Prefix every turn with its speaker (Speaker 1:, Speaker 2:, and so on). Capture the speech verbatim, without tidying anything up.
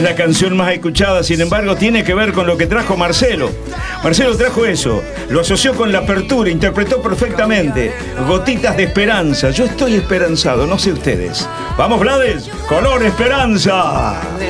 Speaker 1: es la canción más escuchada, sin embargo, tiene que ver con lo que trajo Marcelo. Marcelo trajo eso, lo asoció con la apertura, interpretó perfectamente. Gotitas de esperanza. Yo estoy esperanzado, no sé ustedes. Vamos, Blades, color esperanza.